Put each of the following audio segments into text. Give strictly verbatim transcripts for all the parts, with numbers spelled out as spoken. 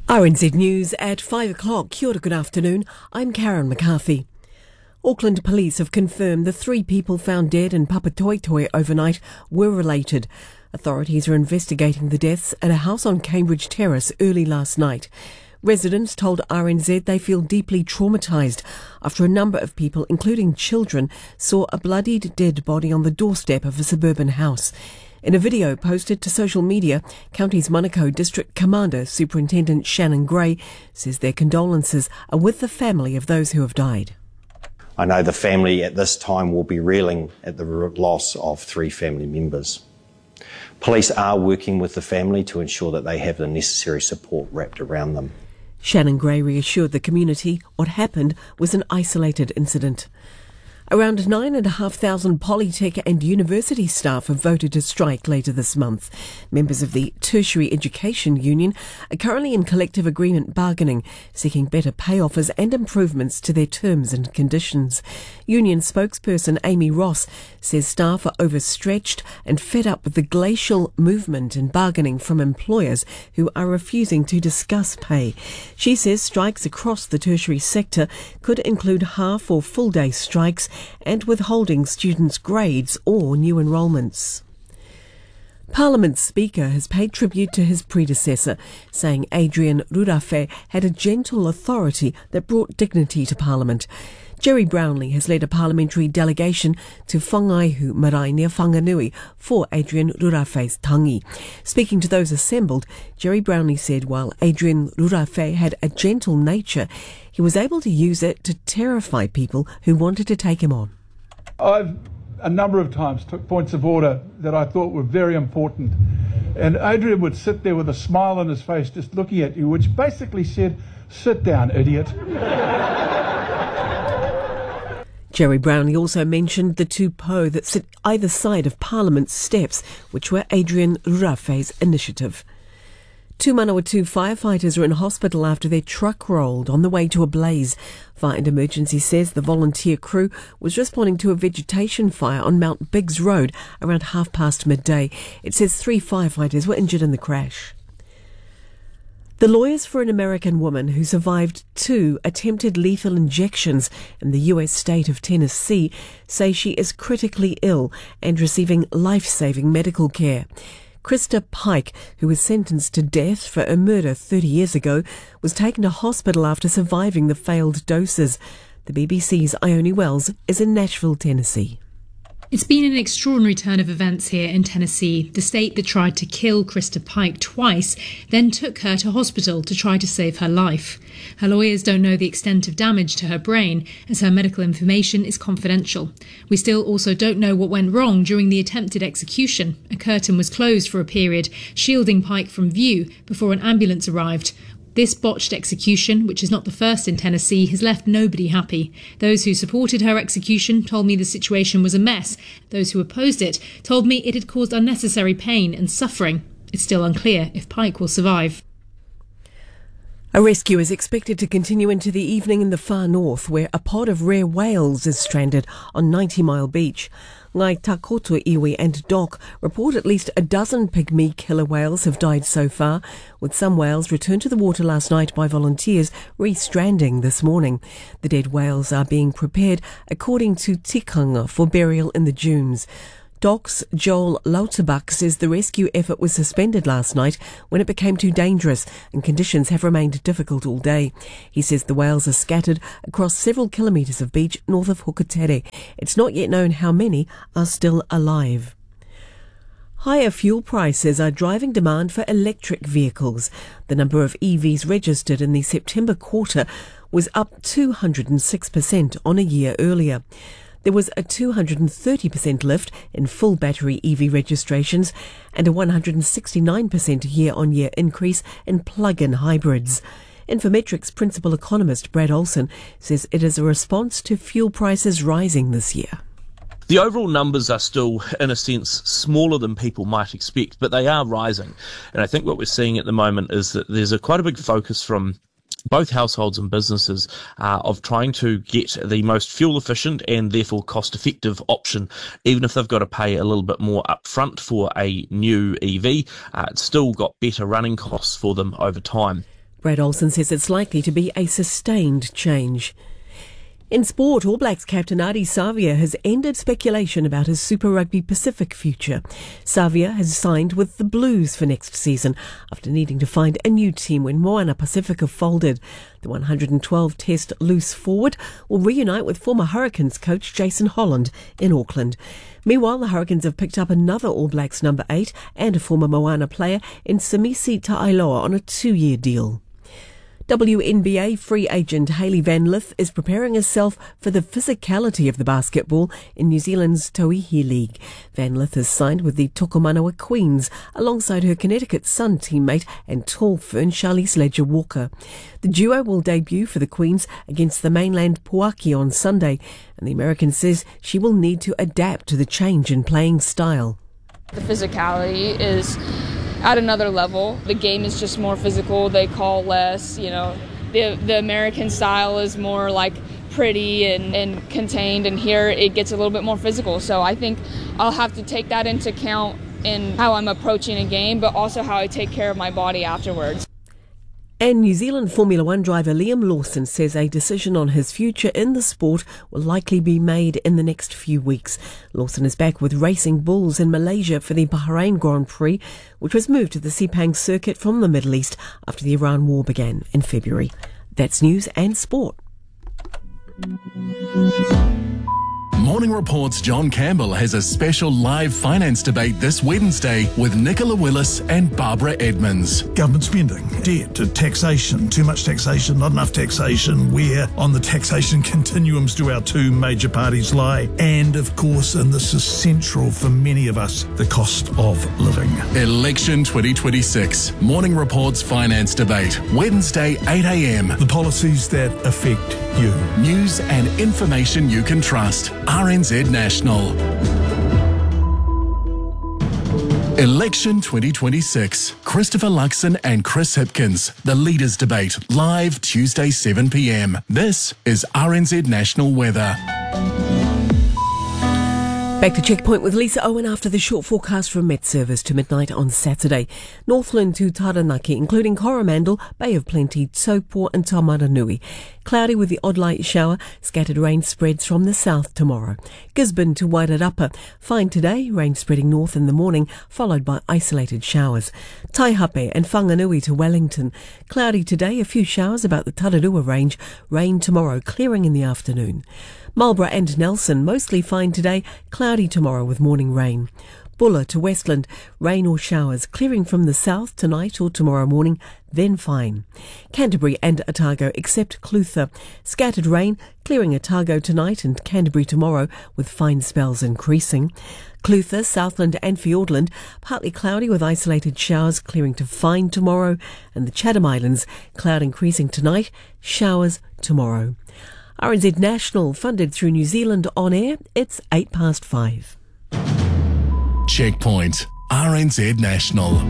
R N Z News at five o'clock. Kia ora, good afternoon. I'm Karen McCarthy. Auckland Police have confirmed the three people found dead in Papatoetoe overnight were related. Authorities are investigating the deaths at a house on Cambridge Terrace early last night. Residents told R N Z they feel deeply traumatised after a number of people, including children, saw a bloodied dead body on the doorstep of a suburban house. In a video posted to social media, County's Manukau District Commander Superintendent Shannon Gray says their condolences are with the family of those who have died. I know the family at this time will be reeling at the loss of three family members. Police are working with the family to ensure that they have the necessary support wrapped around them. Shannon Gray reassured the community what happened was an isolated incident. Around nine and a half thousand Polytech and university staff have voted to strike later this month. Members of the Tertiary Education Union are currently in collective agreement bargaining, seeking better pay offers and improvements to their terms and conditions. Union spokesperson Amy Ross says staff are overstretched and fed up with the glacial movement and bargaining from employers who are refusing to discuss pay. She says strikes across the tertiary sector could include half or full day strikes and withholding students' grades or new enrolments. Parliament's Speaker has paid tribute to his predecessor, saying Adrian Rurawhei had a gentle authority that brought dignity to Parliament. Jerry Brownlee has led a parliamentary delegation to Whangaihu Marae near Whanganui for Adrian Rurawhei's tangi. Speaking to those assembled, Jerry Brownlee said while Adrian Rurawhei had a gentle nature, he was able to use it to terrify people who wanted to take him on. I've a number of times took points of order that I thought were very important, and Adrian would sit there with a smile on his face just looking at you, which basically said, "Sit down, idiot." Jerry Brownlee also mentioned the two po that sit either side of Parliament's steps, which were Adrian Rurawhei's initiative. Two Manawatu firefighters are in hospital after their truck rolled on the way to a blaze. Fire and Emergency says the volunteer crew was responding to a vegetation fire on Mount Biggs Road around half past midday. It says three firefighters were injured in the crash. The lawyers for an American woman who survived two attempted lethal injections in the U S state of Tennessee say she is critically ill and receiving life-saving medical care. Krista Pike, who was sentenced to death for a murder thirty years ago, was taken to hospital after surviving the failed doses. The B B C's Ione Wells is in Nashville, Tennessee. It's been an extraordinary turn of events here in Tennessee. The state that tried to kill Krista Pike twice then took her to hospital to try to save her life. Her lawyers don't know the extent of damage to her brain, as her medical information is confidential. We still also don't know what went wrong during the attempted execution. A curtain was closed for a period, shielding Pike from view before an ambulance arrived. This botched execution, which is not the first in Tennessee, has left nobody happy. Those who supported her execution told me the situation was a mess. Those who opposed it told me it had caused unnecessary pain and suffering. It's still unclear if Pike will survive. A rescue is expected to continue into the evening in the far north, where a pod of rare whales is stranded on ninety mile Beach. Ngai Takoto Iwi and Doc report at least a dozen pygmy killer whales have died so far, with some whales returned to the water last night by volunteers re-stranding this morning. The dead whales are being prepared, according to tikanga, for burial in the dunes. Doc's Joel Lauterbach says the rescue effort was suspended last night when it became too dangerous and conditions have remained difficult all day. He says the whales are scattered across several kilometres of beach north of Hokitere. It's not yet known how many are still alive. Higher fuel prices are driving demand for electric vehicles. The number of E Vs registered in the September quarter was up two hundred six percent on a year earlier. There was a two hundred thirty percent lift in full battery E V registrations and a one hundred sixty-nine percent year-on-year increase in plug-in hybrids. Infometrics principal economist Brad Olson says it is a response to fuel prices rising this year. The overall numbers are still, in a sense, smaller than people might expect, but they are rising. And I think what we're seeing at the moment is that there's a quite a big focus from both households and businesses uh, of trying to get the most fuel efficient and therefore cost effective option, even if they've got to pay a little bit more upfront for a new E V. Uh, it's still got better running costs for them over time. Brad Olsen says it's likely to be a sustained change. In sport, All Blacks captain Ardie Savea has ended speculation about his Super Rugby Pacific future. Savea has signed with the Blues for next season after needing to find a new team when Moana Pacifica folded. The one hundred twelve test loose forward will reunite with former Hurricanes coach Jason Holland in Auckland. Meanwhile, the Hurricanes have picked up another All Blacks number eight and a former Moana player in Samisi Ta'ailoa on a two-year deal. W N B A free agent Hayley Van Lith is preparing herself for the physicality of the basketball in New Zealand's Tauihi League. Van Lith has signed with the Tokomanawa Queens alongside her Connecticut Sun teammate and tall fern Charlize Ledger-Walker. The duo will debut for the Queens against the mainland Puaki on Sunday, and the American says she will need to adapt to the change in playing style. The physicality is at another level. The game is just more physical. They call less, you know. The the American style is more like pretty and, and contained, and here it gets a little bit more physical. So I think I'll have to take that into account in how I'm approaching a game, but also how I take care of my body afterwards. And New Zealand Formula One driver Liam Lawson says a decision on his future in the sport will likely be made in the next few weeks. Lawson is back with Racing Bulls in Malaysia for the Bahrain Grand Prix, which was moved to the Sepang circuit from the Middle East after the Iran war began in February. That's news and sport. Morning Report's John Campbell has a special live finance debate this Wednesday with Nicola Willis and Barbara Edmonds. Government spending, debt, taxation, too much taxation, not enough taxation, where on the taxation continuums do our two major parties lie, and of course, and this is central for many of us, the cost of living. Election twenty twenty-six, Morning Report's finance debate, Wednesday eight a m. The policies that affect you. News and information you can trust. R N Z National. Election twenty twenty-six. Christopher Luxon and Chris Hipkins. The Leaders Debate. Live Tuesday seven p m. This is R N Z National Weather. Back to Checkpoint with Lisa Owen after the short forecast from Met Service to midnight on Saturday. Northland to Taranaki, including Coromandel, Bay of Plenty, Taupo and Taumaranui. Cloudy with the odd light shower. Scattered rain spreads from the south tomorrow. Gisborne to Wairarapa. Fine today, rain spreading north in the morning, followed by isolated showers. Taihape and Whanganui to Wellington. Cloudy today, a few showers about the Tararua range. Rain tomorrow, clearing in the afternoon. Marlborough and Nelson, mostly fine today, cloudy tomorrow with morning rain. Buller to Westland, rain or showers, clearing from the south tonight or tomorrow morning, then fine. Canterbury and Otago, except Clutha, scattered rain, clearing Otago tonight and Canterbury tomorrow with fine spells increasing. Clutha, Southland and Fiordland, partly cloudy with isolated showers, clearing to fine tomorrow, and the Chatham Islands, cloud increasing tonight, showers tomorrow. R N Z National, funded through New Zealand On Air, it's eight past five. Checkpoint, R N Z National.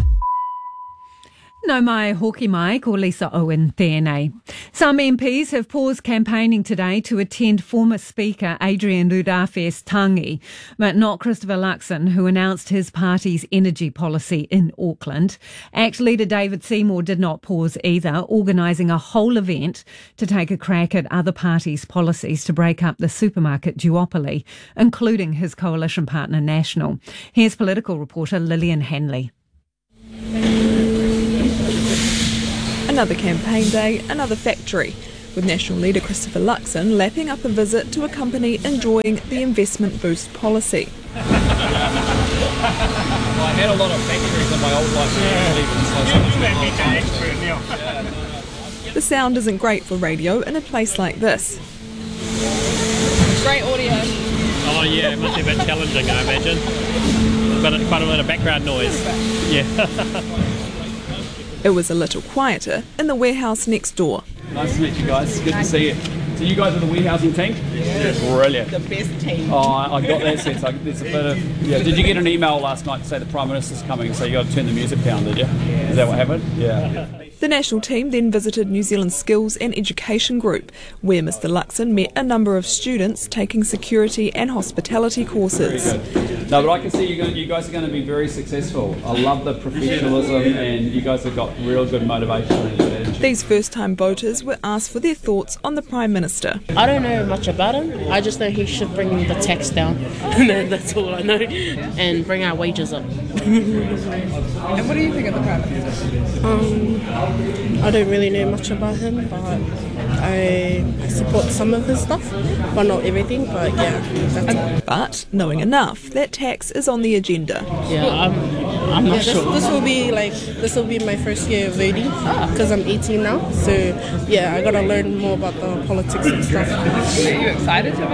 No mai hoki mai ko Lisa Owen tēnei. Some M Ps have paused campaigning today to attend former Speaker Adrian Rudafe's tangi, but not Christopher Luxon, who announced his party's energy policy in Auckland. ACT leader David Seymour did not pause either, organising a whole event to take a crack at other parties' policies to break up the supermarket duopoly, including his coalition partner National. Here's political reporter Lillian Hanley. Another campaign day, another factory, with National leader Christopher Luxon lapping up a visit to a company enjoying the investment boost policy. Well, I had a lot of factories in my old life. The sound isn't great for radio in a place like this. Great audio. Oh yeah, it must be a bit challenging, I imagine. But quite a lot of background noise. Yeah. It was a little quieter in the warehouse next door. Nice to meet you guys. Good to see you. So you guys are the warehousing team? Yes. Brilliant. The best team. Oh, I, I got that sense. I, there's a bit of, yeah. Did you get an email last night to say the Prime Minister's coming, so you got to turn the music down, did you? Yes. Is that what happened? Yeah. The national team then visited New Zealand Skills and Education Group, where Mister Luxon met a number of students taking security and hospitality courses. No, but I can see you, you guys are going to be very successful. I love the professionalism, and you guys have got real good motivation and good attitude. These first-time voters were asked for their thoughts on the Prime Minister. I don't know much about him. I just know he should bring the tax down. That's all I know. And bring our wages up. And what do you think of the Prime Minister? Um, I don't really know much about him, but I, I support some of his stuff, but not everything, but yeah, that's all. But knowing enough, that tax is on the agenda. Yeah, I'm, I'm not yeah, sure. This, this will be like, this will be my first year of voting, because I'm eighteen now, so yeah, I gotta learn more about the politics and stuff. Are you excited to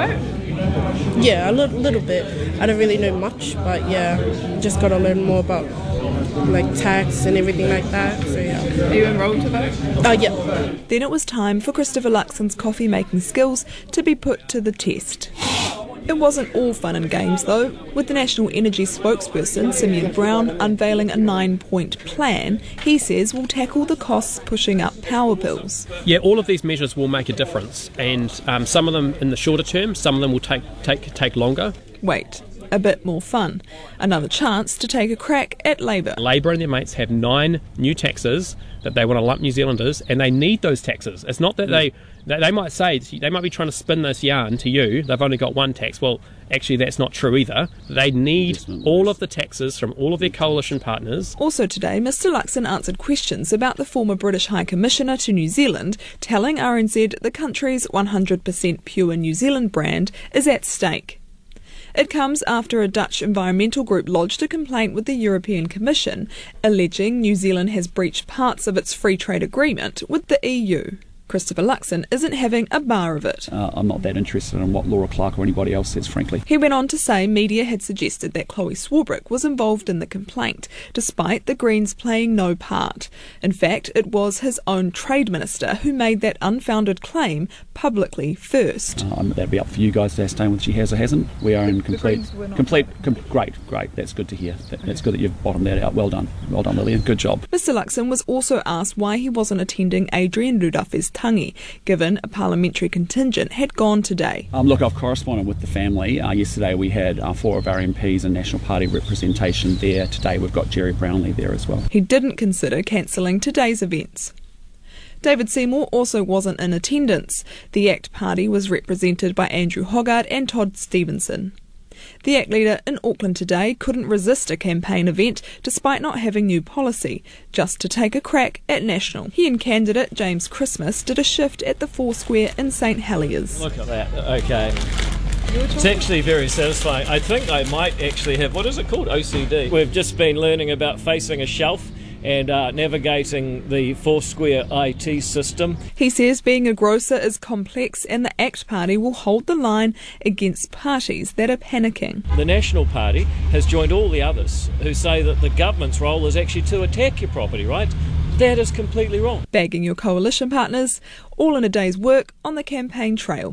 vote? Yeah, a little, little bit. I don't really know much, but yeah, just gotta learn more about like tax and everything like that. So yeah. Are you enrolled to vote? Oh uh, yeah. Then it was time for Christopher Luxon's coffee making skills to be put to the test. It wasn't all fun and games though, with the National Energy spokesperson Simeon Brown unveiling a nine-point plan he says will tackle the costs pushing up power bills. Yeah, all of these measures will make a difference, and um, some of them in the shorter term, some of them will take take take longer. Wait, a bit more fun. Another chance to take a crack at Labour. Labour and their mates have nine new taxes that they want to lump New Zealanders, and they need those taxes. It's not that they, they might say, they might be trying to spin this yarn to you, they've only got one tax. Well, actually that's not true either. They need all of the taxes from all of their coalition partners. Also today, Mister Luxon answered questions about the former British High Commissioner to New Zealand, telling R N Z the country's one hundred percent pure New Zealand brand is at stake. It comes after a Dutch environmental group lodged a complaint with the European Commission, alleging New Zealand has breached parts of its free trade agreement with the E U. Christopher Luxon isn't having a bar of it. Uh, I'm not that interested in what Laura Clark or anybody else says, frankly. He went on to say media had suggested that Chloe Swarbrick was involved in the complaint, despite the Greens playing no part. In fact, it was his own trade minister who made that unfounded claim publicly first. Um, that'd be up for you guys to ascertain whether she has or hasn't. We are in complete, complete, com- great, great. That's good to hear. That, that's good that you've bottomed that out. Well done. Well done, Lillian. Good job. Mister Luxon was also asked why he wasn't attending Adrian Rudafe's tangi, given a parliamentary contingent had gone today. Um, look, I've corresponded with the family. Uh, yesterday we had uh, four of our M Ps and National Party representation there. Today we've got Jerry Brownlee there as well. He didn't consider cancelling today's events. David Seymour also wasn't in attendance. The ACT Party was represented by Andrew Hoggard and Todd Stevenson. The ACT leader in Auckland today couldn't resist a campaign event despite not having new policy, just to take a crack at National. He and candidate James Christmas did a shift at the Foursquare in St Heliers. Look at that, okay. It's actually very satisfying. I think I might actually have, what is it called, O C D. We've just been learning about facing a shelf and uh, navigating the Foursquare I T system. He says being a grocer is complex and the ACT Party will hold the line against parties that are panicking. The National Party has joined all the others who say that the government's role is actually to attack your property, right? That is completely wrong. Bagging your coalition partners, all in a day's work on the campaign trail.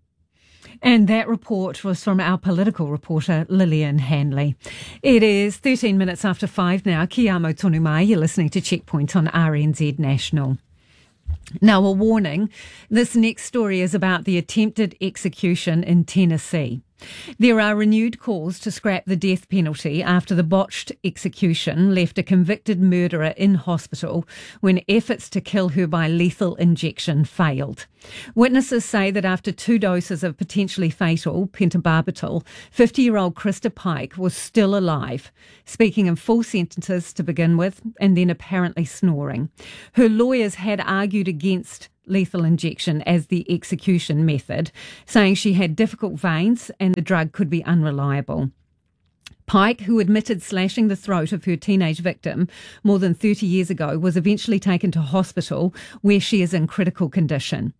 And that report was from our political reporter, Lillian Hanley. It is thirteen minutes after five now. Ki amo tonu mai. You're listening to Checkpoint on R N Z National. Now, a warning. This next story is about the attempted execution in Tennessee. There are renewed calls to scrap the death penalty after the botched execution left a convicted murderer in hospital when efforts to kill her by lethal injection failed. Witnesses say that after two doses of potentially fatal pentobarbital, fifty-year-old Krista Pike was still alive, speaking in full sentences to begin with and then apparently snoring. Her lawyers had argued against lethal injection as the execution method, saying she had difficult veins and the drug could be unreliable. Pike, who admitted slashing the throat of her teenage victim more than thirty years ago, was eventually taken to hospital where she is in critical condition.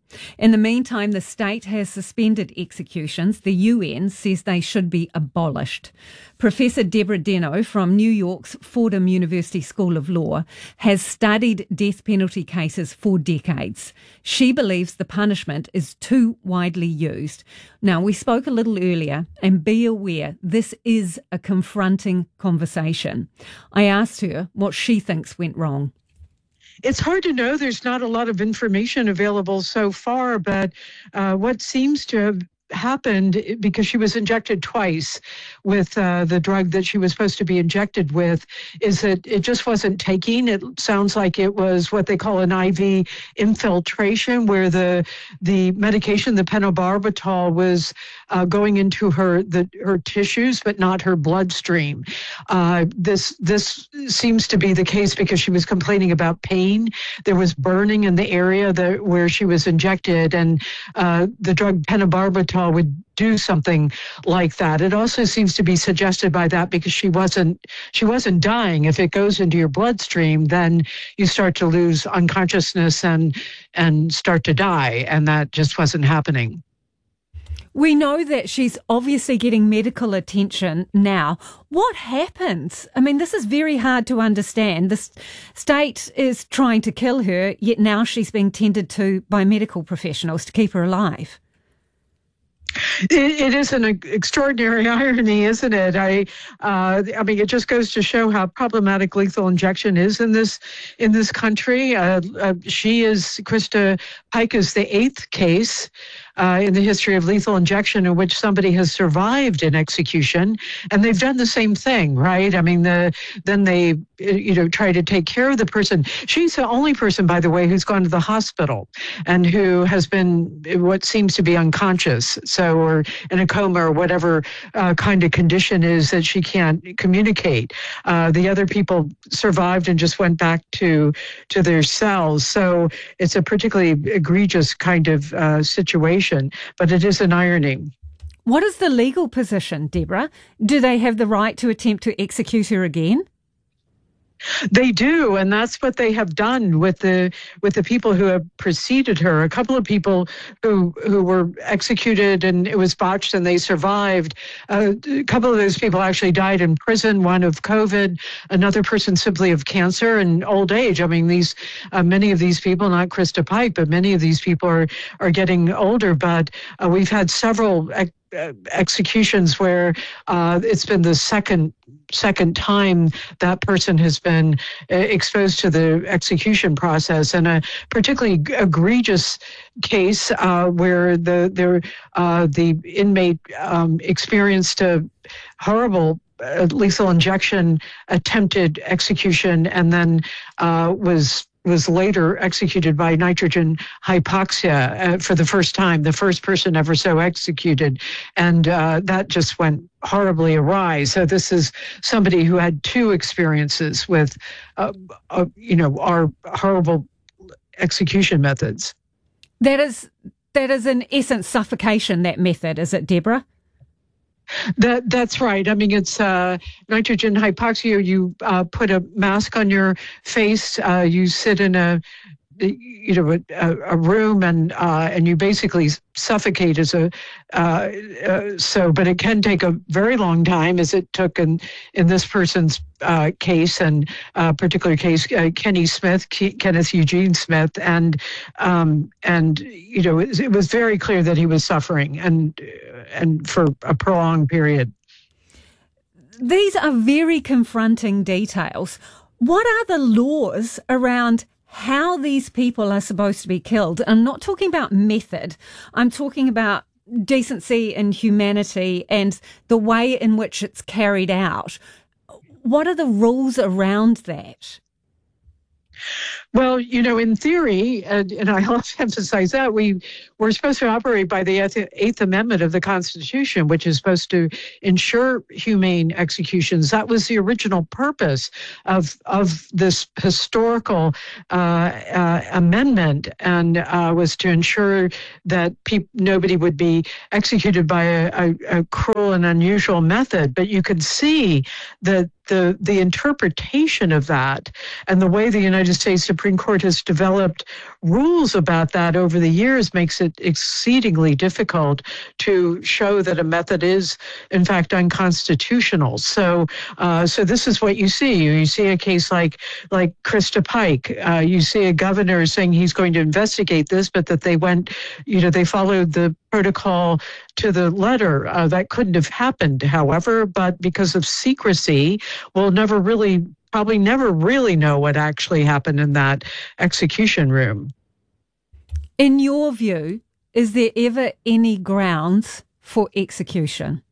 In the meantime, the state has suspended executions. The U N says they should be abolished. Professor Deborah Deno from New York's Fordham University School of Law has studied death penalty cases for decades. She believes the punishment is too widely used. Now, we spoke a little earlier, and be aware this is a confronting conversation. I asked her what she thinks went wrong. It's hard to know. There's not a lot of information available so far, but uh, what seems to have happened, because she was injected twice with uh, the drug that she was supposed to be injected with, is that it just wasn't taking. It sounds like it was what they call an I V infiltration, where the the medication, the pentobarbital, was uh, going into her the her tissues, but not her bloodstream. Uh, this this seems to be the case because she was complaining about pain. There was burning in the area that where she was injected, and uh, the drug pentobarbital would do something like that. It also seems to be suggested by that because she wasn't she wasn't dying. If it goes into your bloodstream, then you start to lose unconsciousness and and start to die, and that just wasn't happening. We know that she's obviously getting medical attention now. What happens? I mean, this is very hard to understand. The state is trying to kill her, yet now she's being tended to by medical professionals to keep her alive. It, it is an extraordinary irony, isn't it? I, uh, I mean, it just goes to show how problematic lethal injection is in this in this country. Uh, uh, she is Krista Pike is the eighth case uh, in the history of lethal injection in which somebody has survived an execution, and they've done the same thing, right? I mean, the then they you know try to take care of the person. She's the only person, by the way, who's gone to the hospital and who has been what seems to be unconscious. So So, or in a coma or whatever uh, kind of condition is that she can't communicate. Uh, the other people survived and just went back to to their cells. So it's a particularly egregious kind of uh, situation, but it is an irony. What is the legal position, Deborah? Do they have the right to attempt to execute her again? They do, and that's what they have done with the with the people who have preceded her. A couple of people who who were executed and it was botched and they survived. Uh, a couple of those people actually died in prison. One of COVID, another person simply of cancer and old age. I mean, these uh, many of these people, not Krista Pike, but many of these people are are getting older. But uh, we've had several ex- uh, executions where uh, it's been the second. second time that person has been uh, exposed to the execution process, and a particularly egregious case uh, where the the uh, the inmate um, experienced a horrible uh, lethal injection, attempted execution, and then uh, was. was later executed by nitrogen hypoxia uh, for the first time, the first person ever so executed. And uh, that just went horribly awry. So this is somebody who had two experiences with, uh, uh, you know, our horrible execution methods. That is, that is in essence suffocation, that method, is it, Deborah? That that's right. I mean, it's uh, nitrogen hypoxia. You uh, put a mask on your face. Uh, you sit in a you know a, a room and uh, and you basically suffocate as a uh, uh, so. But it can take a very long time, as it took in in this person's uh, case and uh, particular case, uh, Kenny Smith, K- Kenneth Eugene Smith, and um, and you know it, it was very clear that he was suffering and and for a prolonged period. These are very confronting details. What are the laws around how these people are supposed to be killed? I'm not talking about method. I'm talking about decency and humanity and the way in which it's carried out. What are the rules around that? Well, you know, in theory, and, and I have to emphasize that, we, we're supposed to operate by the Eighth Amendment of the Constitution, which is supposed to ensure humane executions. That was the original purpose of of this historical uh, uh, amendment, and uh, was to ensure that pe- nobody would be executed by a, a, a cruel and unusual method. But you can see that the the interpretation of that and the way the United States Supreme Supreme Court has developed rules about that over the years makes it exceedingly difficult to show that a method is, in fact, unconstitutional. So, uh, so this is what you see. You see a case like like Krista Pike. Uh, you see a governor saying he's going to investigate this, but that they went, you know, they followed the protocol to the letter. Uh, that couldn't have happened, however, but because of secrecy, we'll never really, probably never really know what actually happened in that execution room. In your view, is there ever any grounds for execution?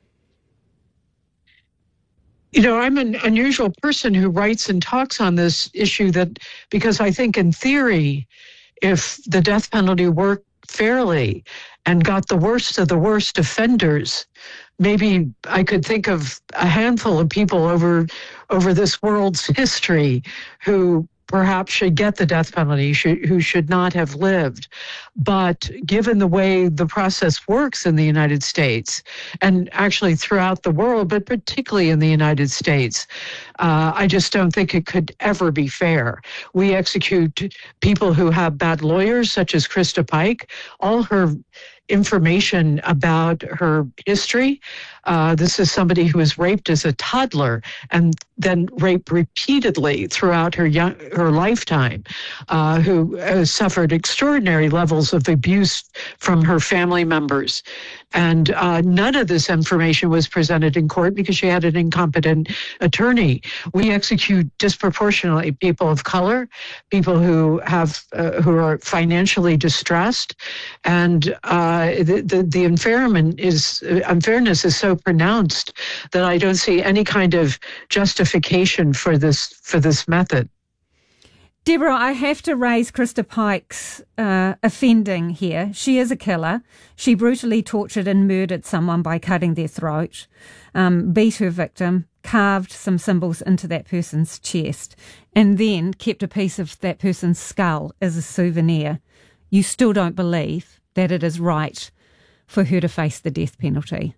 You know, I'm an unusual person who writes and talks on this issue that because I think in theory, if the death penalty worked fairly and got the worst of the worst offenders, maybe I could think of a handful of people over over this world's history who perhaps should get the death penalty, should, who should not have lived. But given the way the process works in the United States, and actually throughout the world, but particularly in the United States, uh, I just don't think it could ever be fair. We execute people who have bad lawyers, such as Krista Pike. All her information about her history. Uh, this is somebody who was raped as a toddler and then raped repeatedly throughout her young, her lifetime, uh, who uh, suffered extraordinary levels of abuse from her family members. And uh, none of this information was presented in court because she had an incompetent attorney. We execute disproportionately people of color, people who have uh, who are financially distressed, and uh, the, the the unfairness is unfairness is so pronounced that I don't see any kind of justification for this for this method. Deborah, I have to raise Krista Pike's uh, offending here. She is a killer. She brutally tortured and murdered someone by cutting their throat, um, beat her victim, carved some symbols into that person's chest, and then kept a piece of that person's skull as a souvenir. You still don't believe that it is right for her to face the death penalty?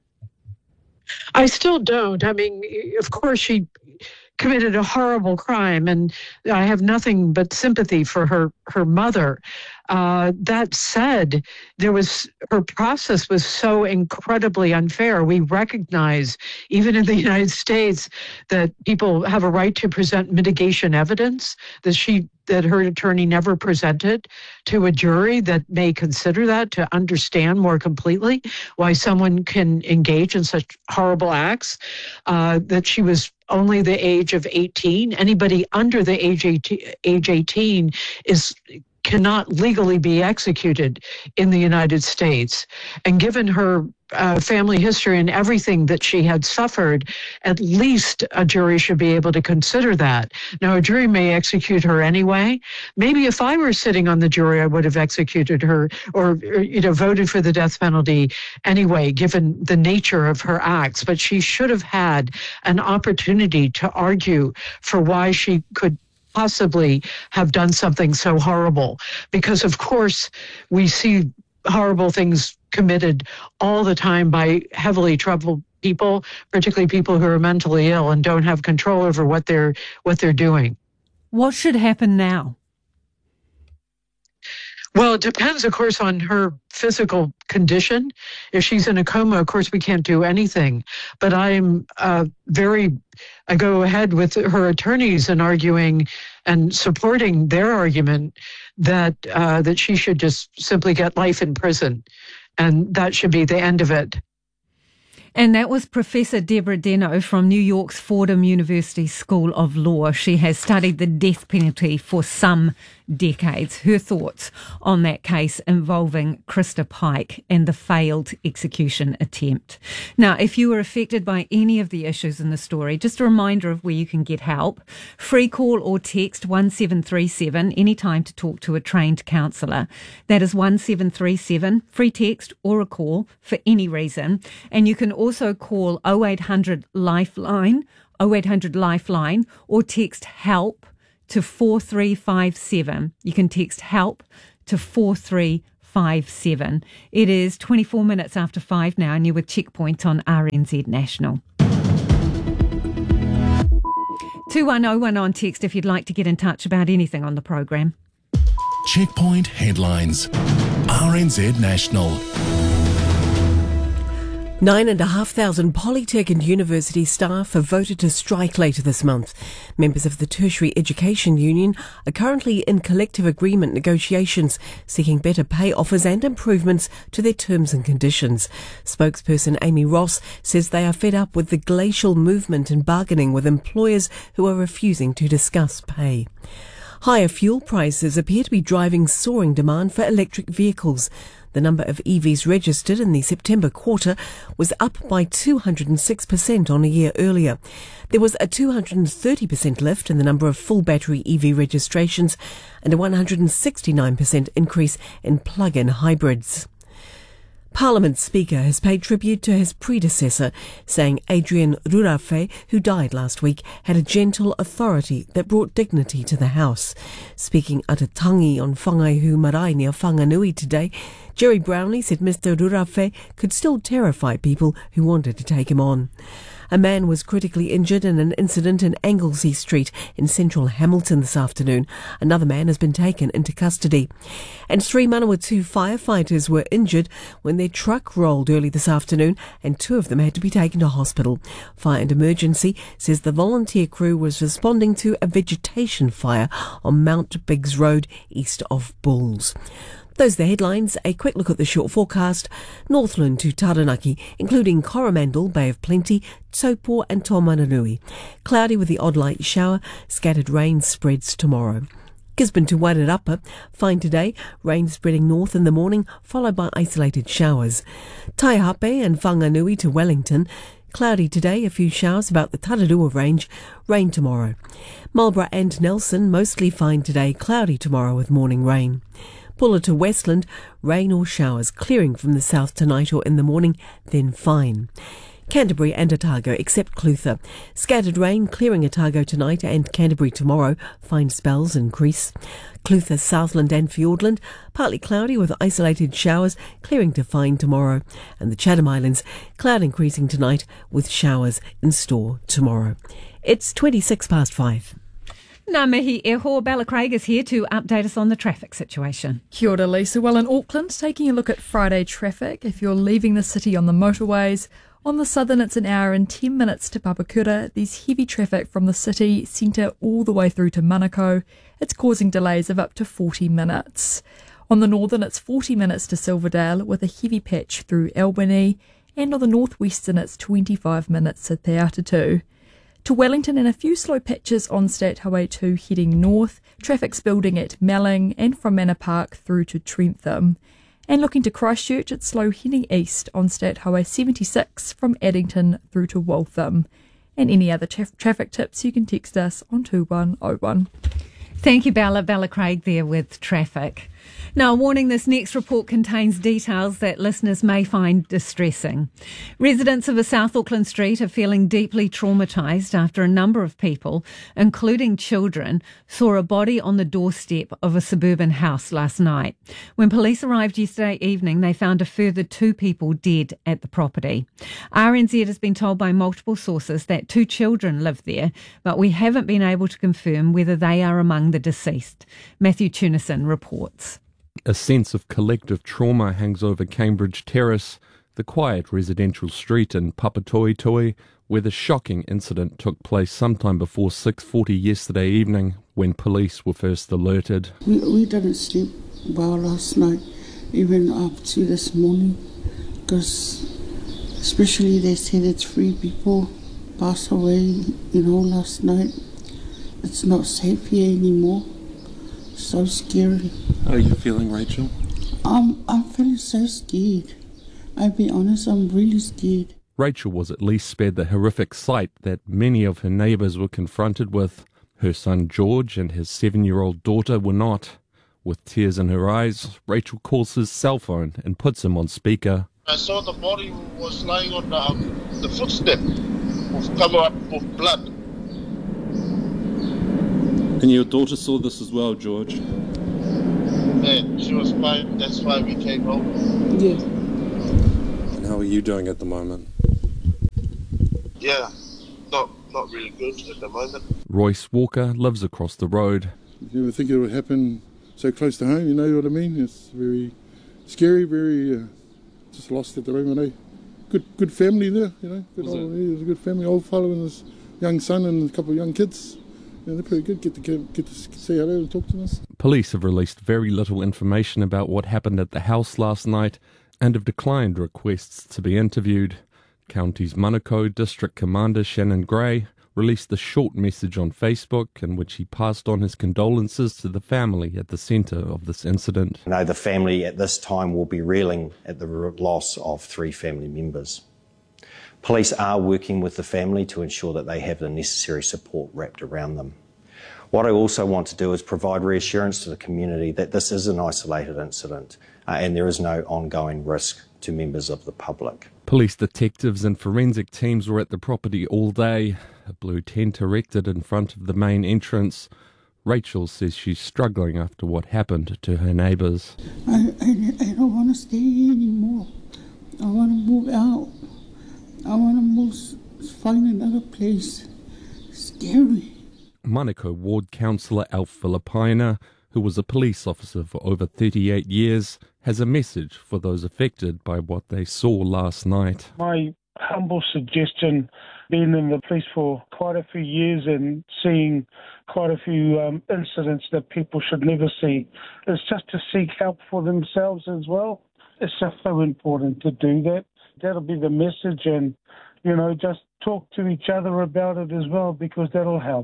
I still don't. I mean, of course, she committed a horrible crime, and I have nothing but sympathy for her, her mother. Uh, that said, there was her process was so incredibly unfair. We recognize, even in the United States, that people have a right to present mitigation evidence that she that her attorney never presented to a jury that may consider that to understand more completely why someone can engage in such horrible acts. Uh, that she was only the age of eighteen. Anybody under the age eighteen, age eighteen is cannot legally be executed in the United States. And given her uh, family history and everything that she had suffered, at least a jury should be able to consider that. Now, a jury may execute her anyway. Maybe if I were sitting on the jury, I would have executed her or, or you know, voted for the death penalty anyway, given the nature of her acts. But she should have had an opportunity to argue for why she could possibly have done something so horrible. Because, of course, we see horrible things committed all the time by heavily troubled people, particularly people who are mentally ill and don't have control over what they're what they're doing. What should happen now? Well, it depends, of course, on her physical condition. If she's in a coma, of course, we can't do anything. But I'm uh, very, I go ahead with her attorneys in arguing and supporting their argument that uh, that she should just simply get life in prison. And that should be the end of it. And that was Professor Deborah Deno from New York's Fordham University School of Law. She has studied the death penalty for some decades. Her thoughts on that case involving Krista Pike and the failed execution attempt. Now, if you were affected by any of the issues in the story, just a reminder of where you can get help. Free call or text one seven three seven anytime to talk to a trained counsellor. That is one seven three seven, free text or a call for any reason. And you can also call oh eight hundred Lifeline, oh eight hundred Lifeline, or text HELP to four three five seven. You can text HELP to four three five seven. It is twenty-four minutes after five now, and you're with Checkpoint on R N Z National. two one oh one on text if you'd like to get in touch about anything on the program. Checkpoint headlines. R N Z National. Nine and a half thousand Polytech and university staff have voted to strike later this month. Members of the Tertiary Education Union are currently in collective agreement negotiations, seeking better pay offers and improvements to their terms and conditions. Spokesperson Amy Ross says they are fed up with the glacial movement and bargaining with employers who are refusing to discuss pay. Higher fuel prices appear to be driving soaring demand for electric vehicles. The number of E Vs registered in the September quarter was up by two hundred six percent on a year earlier. There was a two hundred thirty percent lift in the number of full battery E V registrations and a one hundred sixty-nine percent increase in plug-in hybrids. Parliament's Speaker has paid tribute to his predecessor, saying Adrian Rurafe, who died last week, had a gentle authority that brought dignity to the House. Speaking at a tangi on Whangaihu Marae near Whanganui today, Jerry Brownlee said Mister Rurafe could still terrify people who wanted to take him on. A man was critically injured in an incident in Anglesey Street in central Hamilton this afternoon. Another man has been taken into custody. And three Manawatu firefighters were injured when their truck rolled early this afternoon, and two of them had to be taken to hospital. Fire and Emergency says the volunteer crew was responding to a vegetation fire on Mount Biggs Road east of Bulls. Those are the headlines. A quick look at the short forecast. Northland to Taranaki, including Coromandel, Bay of Plenty, Taupo and Taumarunui. Cloudy with the odd light shower. Scattered rain spreads tomorrow. Gisborne to Wairarapa, fine today, rain spreading north in the morning, followed by isolated showers. Taihape and Whanganui to Wellington, cloudy today, a few showers about the Tararua range, rain tomorrow. Marlborough and Nelson, mostly fine today, cloudy tomorrow with morning rain. Pulla to Westland, rain or showers, clearing from the south tonight or in the morning, then fine. Canterbury and Otago, except Clutha. Scattered rain, clearing Otago tonight and Canterbury tomorrow, fine spells increase. Clutha, Southland and Fiordland, partly cloudy with isolated showers, clearing to fine tomorrow. And the Chatham Islands, cloud increasing tonight with showers in store tomorrow. It's twenty-six past five. Ngā mihi e ho, Bella Craig is here to update us on the traffic situation. Kia ora, Lisa. Well, in Auckland, taking a look at Friday traffic, if you're leaving the city on the motorways, on the southern it's an hour and ten minutes to Papakura. There's heavy traffic from the city centre all the way through to Manukau. It's causing delays of up to forty minutes. On the northern it's forty minutes to Silverdale with a heavy patch through Albany, and on the northwestern it's twenty-five minutes to Te Atatu. To Wellington and a few slow patches on State Highway two heading north. Traffic's building at Melling and from Manor Park through to Trentham. And looking to Christchurch, it's slow heading east on State Highway seventy-six from Addington through to Waltham. And any other tra- traffic tips, you can text us on two one oh one. Thank you, Bella. Bella Craig there with traffic. Now, a warning, this next report contains details that listeners may find distressing. Residents of a South Auckland street are feeling deeply traumatised after a number of people, including children, saw a body on the doorstep of a suburban house last night. When police arrived yesterday evening, they found a further two people dead at the property. R N Z has been told by multiple sources that two children live there, but we haven't been able to confirm whether they are among the deceased. Matthew Tunison reports. A sense of collective trauma hangs over Cambridge Terrace, the quiet residential street in Papatoetoe, where the shocking incident took place sometime before six forty yesterday evening when police were first alerted. We, we didn't sleep well last night, even up to this morning, because especially they said it's three people passed away, you know, last night. It's not safe here anymore. So scary. How are you feeling, Rachel? Um, I'm feeling so scared. I'll be honest, I'm really scared. Rachel was at least spared the horrific sight that many of her neighbours were confronted with. Her son George and his seven-year-old daughter were not. With tears in her eyes, Rachel calls his cell phone and puts him on speaker. I saw the body was lying on the, um, the footstep, was covered up with blood. And your daughter saw this as well, George? Yeah, she was fine. That's why we came home. Yeah. And how are you doing at the moment? Yeah, not not really good at the moment. Royce Walker lives across the road. You never think it would happen so close to home, you know what I mean? It's very scary, very uh, just lost at the moment, eh? Good good family there, you know. Good old, yeah, it was a good family, old fellow and his young son and a couple of young kids. Yeah, they're pretty good, get to, get, get to say hello and talk to us. Police have released very little information about what happened at the house last night and have declined requests to be interviewed. County's Manukau District Commander Shannon Gray released a short message on Facebook in which he passed on his condolences to the family at the centre of this incident. I know the family at this time will be reeling at the loss of three family members. Police are working with the family to ensure that they have the necessary support wrapped around them. What I also want to do is provide reassurance to the community that this is an isolated incident uh, and there is no ongoing risk to members of the public. Police detectives and forensic teams were at the property all day. A blue tent erected in front of the main entrance. Rachel says she's struggling after what happened to her neighbours. I, I, I don't want to stay here anymore. I want to move out. I want to move, find another place. Scary. Manukau Ward Councillor Alf Filipaina, who was a police officer for over thirty-eight years, has a message for those affected by what they saw last night. My humble suggestion, being in the police for quite a few years and seeing quite a few um, incidents that people should never see, is just to seek help for themselves as well. It's just so important to do that. That'll be the message, and, you know, just talk to each other about it as well, because that'll help.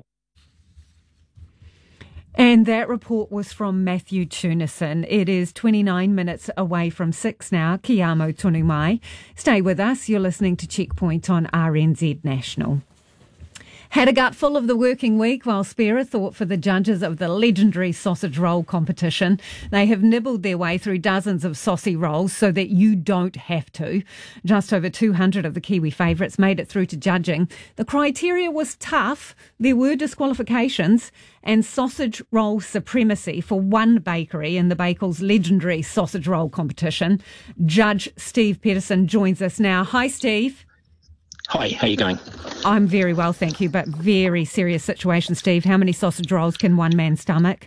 And that report was from Matthew Tunison. It is twenty-nine minutes away from six now. Ki amo tonu mai. Stay with us. You're listening to Checkpoint on R N Z National. Had a gutful of the working week while spare a thought for the judges of the legendary sausage roll competition. They have nibbled their way through dozens of saucy rolls so that you don't have to. Just over two hundred of the Kiwi favourites made it through to judging. The criteria was tough. There were disqualifications and sausage roll supremacy for one bakery in the Bakel's legendary sausage roll competition. Judge Steve Pedersen joins us now. Hi, Steve. Hi, how are you going? I'm very well, thank you, but very serious situation, Steve. How many sausage rolls can one man stomach?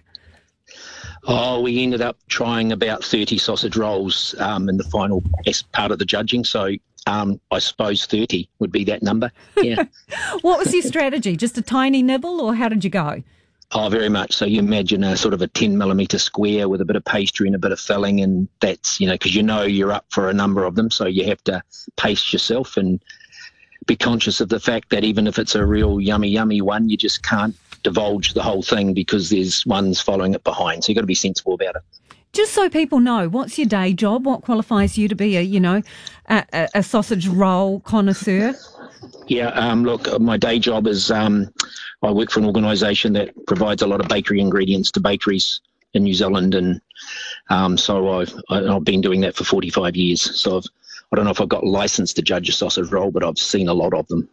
Oh, we ended up trying about thirty sausage rolls um, in the final part of the judging, so um, I suppose thirty would be that number, yeah. What was your strategy? Just a tiny nibble, or how did you go? Oh, very much. So you imagine a sort of a ten millimetre square with a bit of pastry and a bit of filling, and that's, you know, because you know you're up for a number of them, so you have to pace yourself and be conscious of the fact that even if it's a real yummy, yummy one, you just can't divulge the whole thing because there's ones following it behind. So you've got to be sensible about it. Just so people know, what's your day job? What qualifies you to be a, you know, a, a sausage roll connoisseur? Yeah, um, look, my day job is um, I work for an organisation that provides a lot of bakery ingredients to bakeries in New Zealand, and um, so I've I've been doing that for forty-five years. So I've I don't know if I've got licence to judge a sausage roll, but I've seen a lot of them.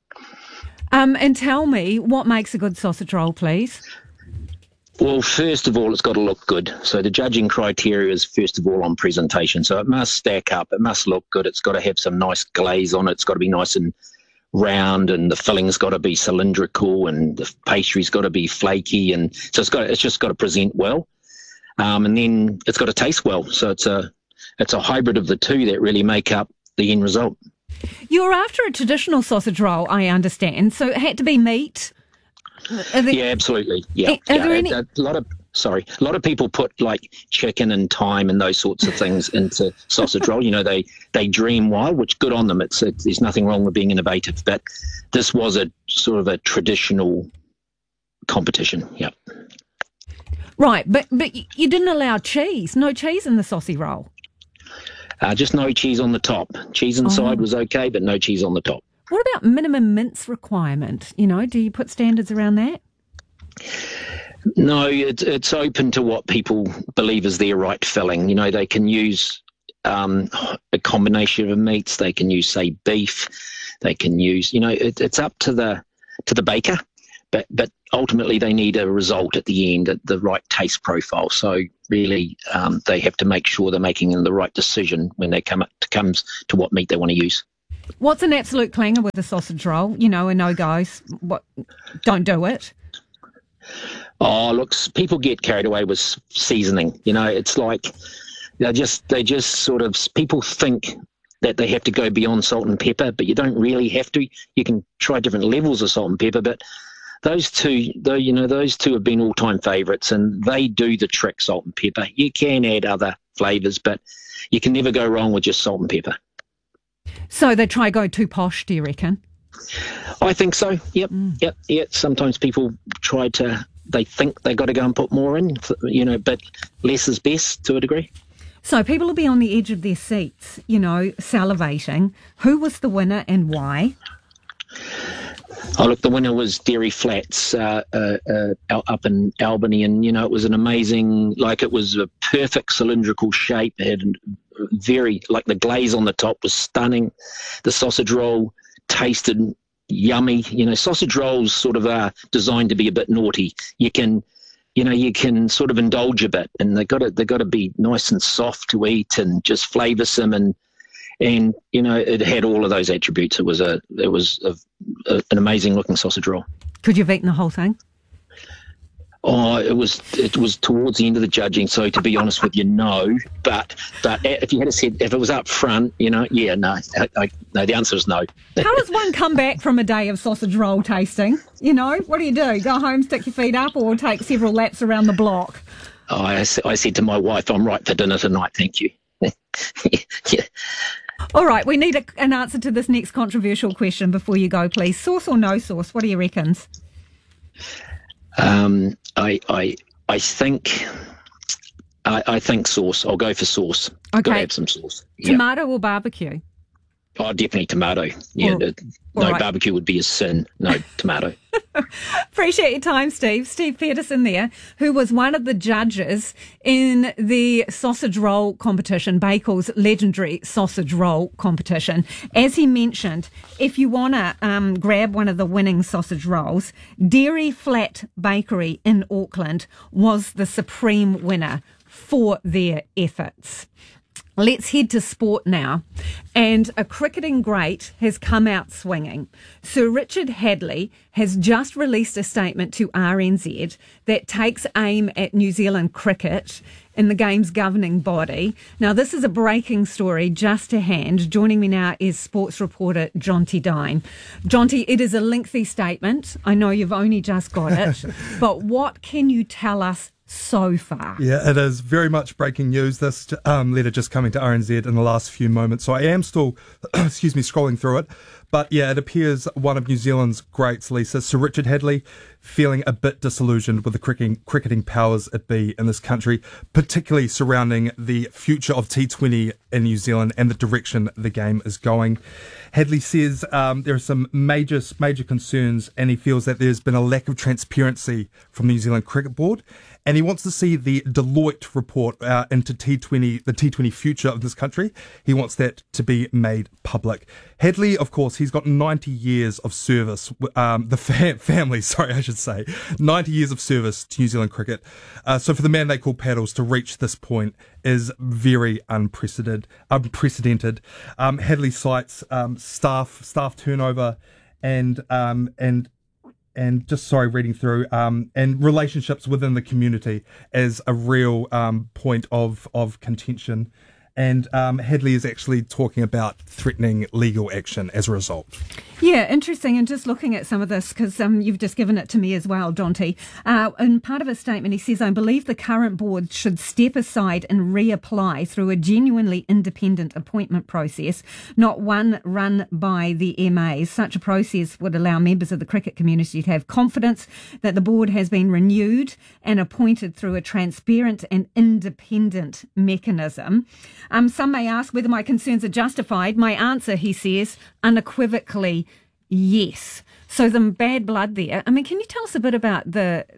Um, and tell me, what makes a good sausage roll, please? Well, first of all, it's got to look good. So the judging criteria is, first of all, on presentation. So it must stack up. It must look good. It's got to have some nice glaze on it. It's got to be nice and round, and the filling's got to be cylindrical, and the pastry's got to be flaky. And so it's got it's just got to present well. Um, and then it's got to taste well. So it's a It's a hybrid of the two that really make up the end result. You're after a traditional sausage roll, I understand, so it had to be meat? There, yeah, absolutely. Yeah, are yeah. There any... a, a lot of sorry, a lot of people put like chicken and thyme and those sorts of things into sausage roll. You know, they they dream wild, which good on them. It's, it's there's nothing wrong with being innovative, but this was a sort of a traditional competition. Yeah. Right, but but you didn't allow cheese. No cheese in the saucy roll. Uh, just no cheese on the top. Cheese inside oh. was okay, but no cheese on the top. What about minimum mince requirement? You know, do you put standards around that? No, it's, it's open to what people believe is their right filling. You know, they can use um, a combination of meats. They can use, say, beef. They can use, you know, it, it's up to the to the baker. But but ultimately they need a result at the end, at the right taste profile. So really um, they have to make sure they're making the right decision when they come up to, comes to what meat they want to use. What's an absolute clanger with a sausage roll? You know, a no goes. What? Don't do it. Oh, look, people get carried away with seasoning. You know, it's like they just they just sort of people think that they have to go beyond salt and pepper, but you don't really have to. You can try different levels of salt and pepper, but those two, though, you know, those two have been all-time favourites, and they do the trick. Salt and pepper. You can add other flavours, but you can never go wrong with just salt and pepper. So they try go too posh, do you reckon? I think so. Yep, mm. yep, yep. Sometimes people try to. They think they got to go and put more in, you know, but less is best to a degree. So people will be on the edge of their seats, you know, salivating. Who was the winner and why? Oh, look, the winner was Dairy Flats uh, uh, uh, up in Albany, and, you know, it was an amazing, like, it was a perfect cylindrical shape. It had very, like, the glaze on the top was stunning. The sausage roll tasted yummy. You know, sausage rolls sort of are designed to be a bit naughty. You can, you know, you can sort of indulge a bit, and they got to they got to be nice and soft to eat and just flavoursome, and and you know, it had all of those attributes. It was a it was a, a, an amazing looking sausage roll. Could you have eaten the whole thing? Oh, it was it was towards the end of the judging, so to be honest with you, no. But but if you had said if it was up front, you know, yeah, no, I, I, no. The answer is no. How does one come back from a day of sausage roll tasting? You know, what do you do? Go home, stick your feet up, or take several laps around the block? Oh, I, I said to my wife, "I'm right for dinner tonight, thank you." Yeah. All right, we need a, an answer to this next controversial question before you go, please. Sauce or no sauce? What do you reckon? Um, I, I, I think, I, I think sauce. I'll go for sauce. Okay. Got to have some sauce. Tomato yep. or barbecue? Oh, definitely tomato. Yeah, All, no, no right. Barbecue would be a sin. No, tomato. Appreciate your time, Steve. Steve Peterson there, who was one of the judges in the sausage roll competition, Bakel's legendary sausage roll competition. As he mentioned, if you want to um, grab one of the winning sausage rolls, Dairy Flat Bakery in Auckland was the supreme winner for their efforts. Let's head to sport now. And a cricketing great has come out swinging. Sir Richard Hadlee has just released a statement to R N Z that takes aim at New Zealand cricket in the game's governing body. Now, this is a breaking story just to hand. Joining me now is sports reporter Jonty Dine. Jonty, it is a lengthy statement. I know you've only just got it. But what can you tell us so far? Yeah, it is very much breaking news. This um, letter just coming to R N Z in the last few moments. So I am still, excuse me, scrolling through it. But yeah, it appears one of New Zealand's greats, Lisa, Sir Richard Hadlee, feeling a bit disillusioned with the cricketing, cricketing powers it be in this country, particularly surrounding the future of T twenty in New Zealand and the direction the game is going. Hadlee says um, there are some major, major concerns, and he feels that there's been a lack of transparency from the New Zealand Cricket Board. And he wants to see the Deloitte report uh, into T twenty, the T twenty future of this country. He wants that to be made public. Hadlee, of course, he's got ninety years of service, um, the fa- family, sorry, I should say, ninety years of service to New Zealand cricket. Uh, so for the man they call Paddles to reach this point is very unprecedented. unprecedented. Um, Hadlee cites um, staff, staff turnover and, um, and, and just, sorry, reading through, um, and relationships within the community as a real um, point of, of contention. And um, Hadlee is actually talking about threatening legal action as a result. Yeah, interesting. And just looking at some of this, because um, you've just given it to me as well, Jonty. Uh, in part of his statement, he says, I believe the current board should step aside and reapply through a genuinely independent appointment process, not one run by the M As. Such a process would allow members of the cricket community to have confidence that the board has been renewed and appointed through a transparent and independent mechanism. Um, some may ask whether my concerns are justified. My answer, he says, unequivocally, yes. So some bad blood there. I mean, can you tell us a bit about the the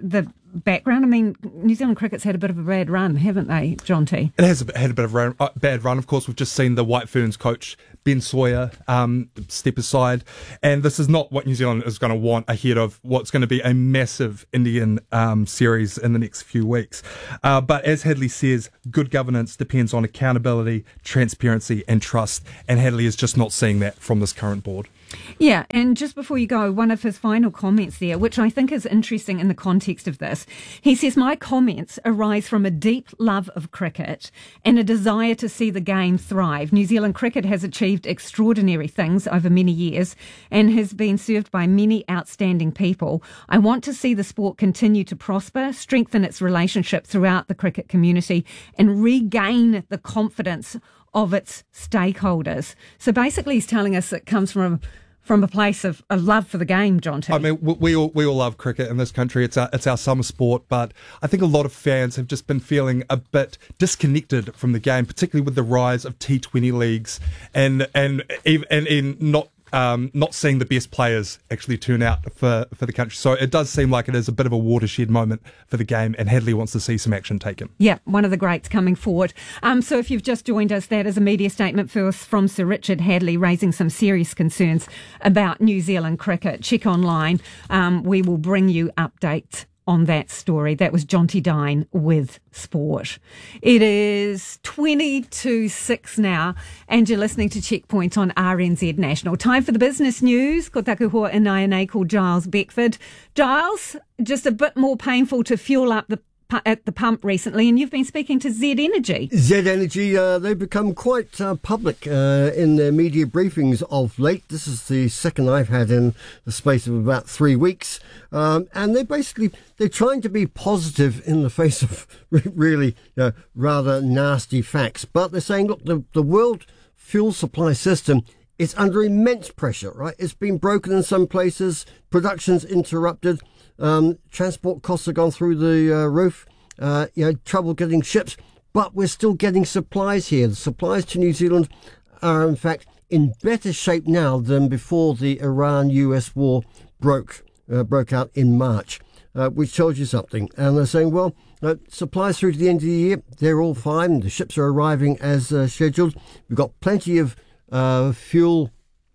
background? I mean, New Zealand cricket's had a bit of a bad run, haven't they, John T? It has had a bit of a uh, bad run. Of course, we've just seen the White Ferns coach, Ben Sawyer, um, step aside. And this is not what New Zealand is going to want ahead of what's going to be a massive Indian um, series in the next few weeks. Uh, but as Hadley says, good governance depends on accountability, transparency and trust. And Hadley is just not seeing that from this current board. Yeah, and just before you go, one of his final comments there, which I think is interesting in the context of this, he says, my comments arise from a deep love of cricket and a desire to see the game thrive. New Zealand cricket has achieved extraordinary things over many years and has been served by many outstanding people. I want to see the sport continue to prosper, strengthen its relationship throughout the cricket community and regain the confidence of its stakeholders. So basically he's telling us it comes from from a place of a love for the game, John T. I mean, we all we all love cricket in this country. It's our, it's our summer sport, but I think a lot of fans have just been feeling a bit disconnected from the game, particularly with the rise of T twenty leagues and and and, and, and not um, not seeing the best players actually turn out for, for the country. So it does seem like it is a bit of a watershed moment for the game, and Hadley wants to see some action taken. Yeah, one of the greats coming forward. Um, so if you've just joined us, that is a media statement for, from Sir Richard Hadley raising some serious concerns about New Zealand cricket. Check online. Um, we will bring you updates on that story. That was Jonty Dine with Sport. It is twenty to six now, and you're listening to Checkpoint on R N Z National. Time for the business news. Ko taku hoa inai called Giles Beckford. Giles, just a bit more painful to fuel up the at the pump recently, and you've been speaking to Z Energy. Z Energy, uh, they've become quite uh, public uh, in their media briefings of late. This is the second I've had in the space of about three weeks. Um, and they basically, they're trying to be positive in the face of really uh, rather nasty facts. But they're saying, look, the, the world fuel supply system is under immense pressure, right? It's been broken in some places, production's interrupted. Um, transport costs have gone through the uh, roof, uh, you know, trouble getting ships, but we're still getting supplies here. The supplies to New Zealand are, in fact, in better shape now than before the Iran U S war broke uh, broke out in March, uh, which tells you something. And they're saying, well, uh, supplies through to the end of the year, they're all fine. The ships are arriving as uh, scheduled. We've got plenty of uh, fuel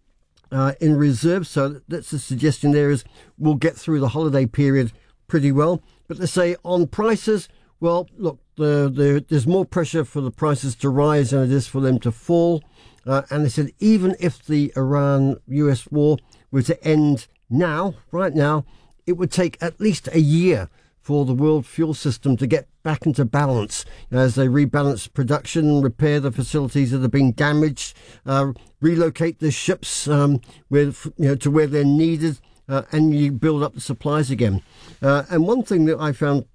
Uh, in reserve, so that's the suggestion there is we'll get through the holiday period pretty well. But they say on prices, well, look, the, the, there's more pressure for the prices to rise than it is for them to fall. Uh, and they said even if the Iran-U S war were to end now, right now, it would take at least a year for the world fuel system to get back into balance as they rebalance production, repair the facilities that have been damaged, uh, relocate the ships um, where, you know, to where they're needed, uh, and you build up the supplies again. Uh, and one thing that I found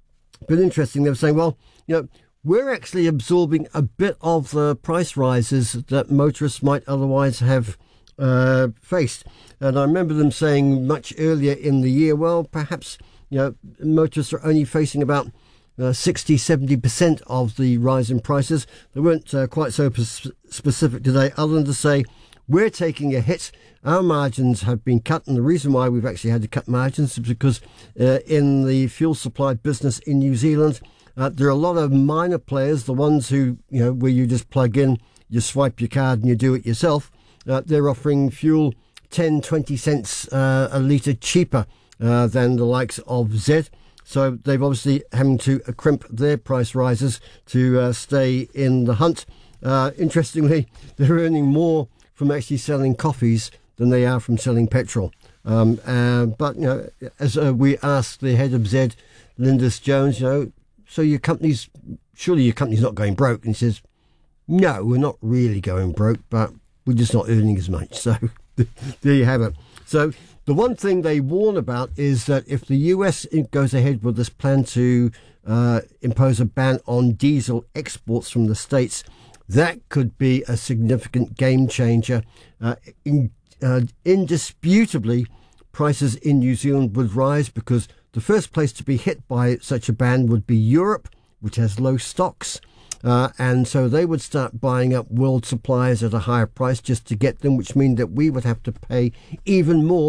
a bit interesting, they were saying, well, you know, we're actually absorbing a bit of the price rises that motorists might otherwise have uh, faced. And I remember them saying much earlier in the year, well, perhaps, you know, motorists are only facing about uh, sixty, seventy percent of the rise in prices. They weren't uh, quite so p- specific today, other than to say, we're taking a hit. Our margins have been cut, and the reason why we've actually had to cut margins is because uh, in the fuel supply business in New Zealand, uh, there are a lot of minor players, the ones who, you know, where you just plug in, you swipe your card and you do it yourself. Uh, they're offering fuel ten, twenty cents uh, a litre cheaper Uh, than the likes of Z. So they've obviously having to uh, crimp their price rises to uh, stay in the hunt. Uh, interestingly, they're earning more from actually selling coffees than they are from selling petrol. Um, uh, but, you know, as uh, we asked the head of Z, Lindis Jones, you know, so your company's, surely your company's not going broke. And he says, no, we're not really going broke, but we're just not earning as much. So there you have it. So the one thing they warn about is that if the U S goes ahead with this plan to uh, impose a ban on diesel exports from the States, that could be a significant game changer. Uh, in, uh, indisputably, prices in New Zealand would rise because the first place to be hit by such a ban would be Europe, which has low stocks. Uh, and so they would start buying up world supplies at a higher price just to get them, which means that we would have to pay even more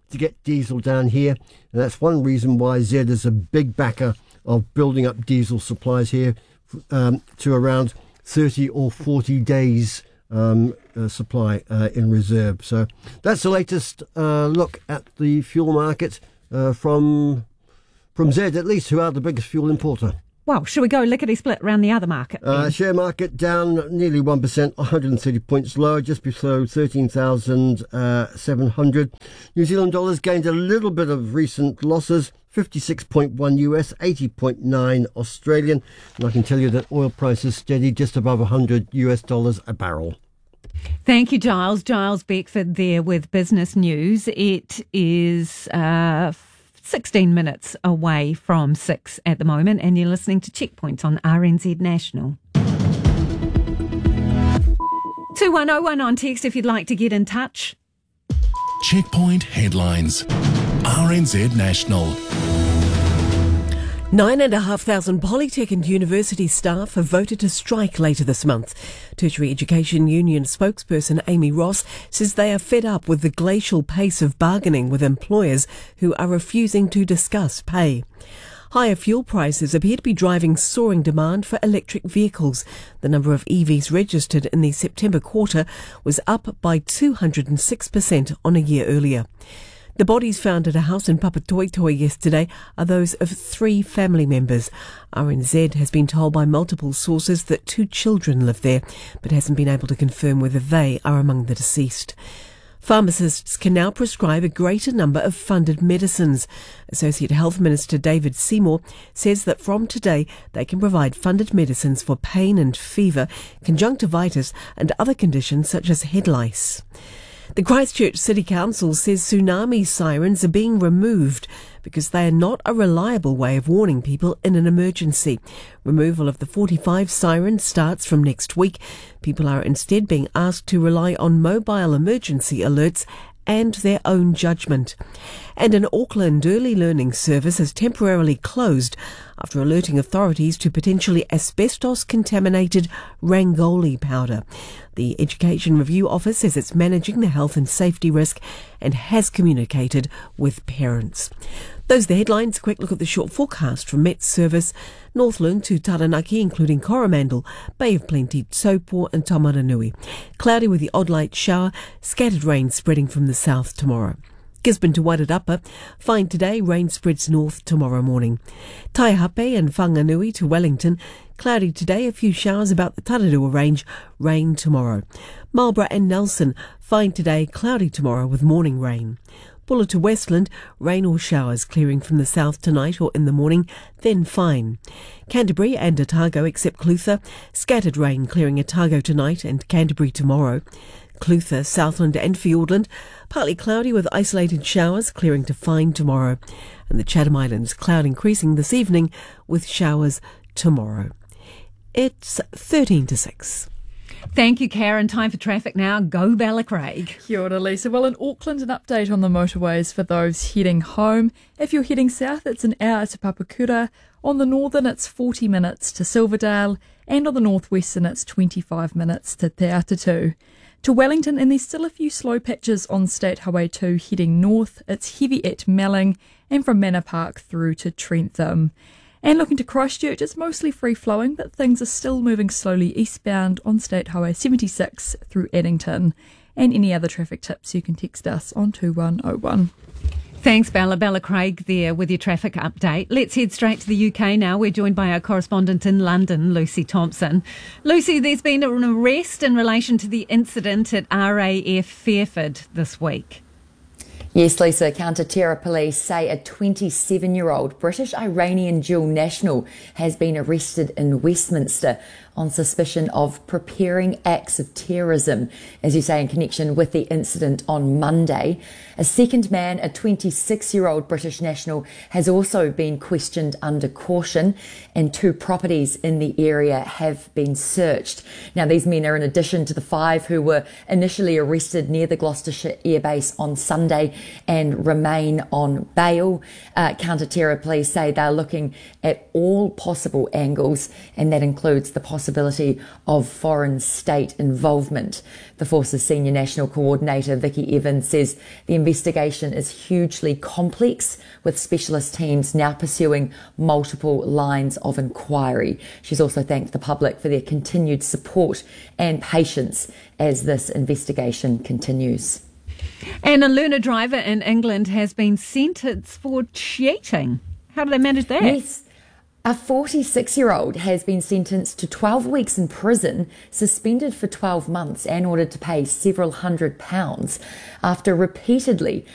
to get diesel down here. And that's one reason why Z is a big backer of building up diesel supplies here um, to around thirty or forty days um, uh, supply uh, in reserve. So that's the latest uh, look at the fuel market uh, from from Z, at least, who are the biggest fuel importer. Well, should we go lickety-split around the other market? Uh, share market down nearly one percent, one hundred thirty points lower, just below thirteen thousand seven hundred. New Zealand dollars gained a little bit of recent losses, fifty-six point one U S, eighty point nine Australian. And I can tell you that oil prices steady just above one hundred U S dollars a barrel. Thank you, Giles. Giles Beckford there with business news. It is Uh, sixteen minutes away from six at the moment, and you're listening to Checkpoint on R N Z National. two one oh one on text if you'd like to get in touch. Checkpoint headlines. R N Z National. Nine and a half thousand Polytech and university staff have voted to strike later this month. Tertiary Education Union spokesperson Amy Ross says they are fed up with the glacial pace of bargaining with employers who are refusing to discuss pay. Higher fuel prices appear to be driving soaring demand for electric vehicles. The number of E Vs registered in the September quarter was up by two hundred six percent on a year earlier. The bodies found at a house in Papatoetoe yesterday are those of three family members. R N Z has been told by multiple sources that two children live there, but hasn't been able to confirm whether they are among the deceased. Pharmacists can now prescribe a greater number of funded medicines. Associate Health Minister David Seymour says that from today they can provide funded medicines for pain and fever, conjunctivitis and other conditions such as head lice. The Christchurch City Council says tsunami sirens are being removed because they are not a reliable way of warning people in an emergency. Removal of the forty-five sirens starts from next week. People are instead being asked to rely on mobile emergency alerts and their own judgment. And an Auckland early learning service has temporarily closed after alerting authorities to potentially asbestos-contaminated Rangoli powder. The Education Review Office says it's managing the health and safety risk and has communicated with parents. Those are the headlines. A quick look at the short forecast from Met Service. Northland to Taranaki, including Coromandel, Bay of Plenty, Taupo and Taumaranui. Cloudy with the odd light shower, scattered rain spreading from the south tomorrow. Gisborne to Wairarapa, fine today, rain spreads north tomorrow morning. Taihape and Whanganui to Wellington, cloudy today, a few showers about the Tararua range, rain tomorrow. Marlborough and Nelson, fine today, cloudy tomorrow with morning rain. Bulla to Westland, rain or showers clearing from the south tonight or in the morning, then fine. Canterbury and Otago except Clutha, scattered rain clearing Otago tonight and Canterbury tomorrow. Clutha, Southland and Fiordland, partly cloudy with isolated showers clearing to fine tomorrow. And the Chatham Islands, cloud increasing this evening with showers tomorrow. It's thirteen to six. Thank you, Karen. Time for traffic now. Go Ballacraig. Kia ora, Lisa. Well, in Auckland, an update on the motorways for those heading home. If you're heading south, it's an hour to Papakura. On the northern, it's forty minutes to Silverdale. And on the northwestern, it's twenty-five minutes to Te Atatu. To Wellington, and there's still a few slow patches on State Highway two heading north. It's heavy at Melling and from Manor Park through to Trentham. And looking to Christchurch, it's mostly free-flowing, but things are still moving slowly eastbound on State Highway seventy-six through Addington. And any other traffic tips, you can text us on two one oh one. Thanks, Bella. Bella Craig there with your traffic update. Let's head straight to the U K now. We're joined by our correspondent in London, Lucy Thompson. Lucy, there's been an arrest in relation to the incident at R A F Fairford this week. Yes, Lisa, counter-terror police say a twenty-seven-year-old British-Iranian dual national has been arrested in Westminster on suspicion of preparing acts of terrorism, as you say, in connection with the incident on Monday. A second man, a twenty-six-year-old British national, has also been questioned under caution, and two properties in the area have been searched. Now, these men are in addition to the five who were initially arrested near the Gloucestershire Air Base on Sunday and remain on bail. Uh, counter-terror police say they're looking at all possible angles, and that includes the possibility of foreign state involvement. The force's senior national coordinator, Vicky Evans, says the investigation is hugely complex, with specialist teams now pursuing multiple lines of inquiry. She's also thanked the public for their continued support and patience as this investigation continues. And a learner driver in England has been sentenced for cheating. How did they manage that? Yes. A forty-six-year-old has been sentenced to twelve weeks in prison, suspended for twelve months and ordered to pay several hundred pounds after repeatedly